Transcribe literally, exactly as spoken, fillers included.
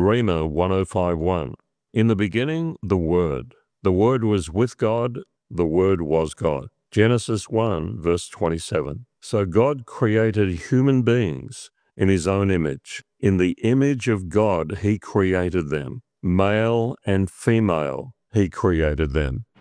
Rhema one oh five one. In the beginning, the Word. The Word was with God. The Word was God. Genesis one, verse twenty-seven. So God created human beings in his own image. In the image of God, he created them. Male and female, he created them.